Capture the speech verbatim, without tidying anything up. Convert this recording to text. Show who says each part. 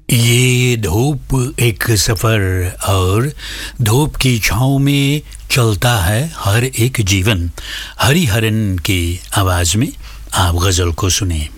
Speaker 1: ये धूप एक सफ़र और धूप की छाँव में चलता है हर एक जीवन। हरिहरन की आवाज़ में आप गज़ल को सुने।